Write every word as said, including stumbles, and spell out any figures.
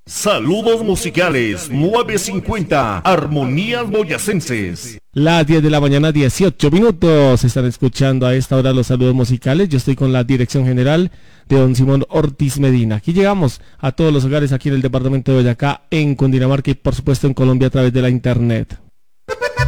Saludos musicales nueve cincuenta, Armonías Boyacenses. Las diez de la mañana, dieciocho minutos. Están escuchando a esta hora los saludos musicales. Yo estoy con la dirección general de don Simón Ortiz Medina. Aquí llegamos a todos los hogares aquí en el departamento de Boyacá, en Cundinamarca y por supuesto en Colombia a través de la internet.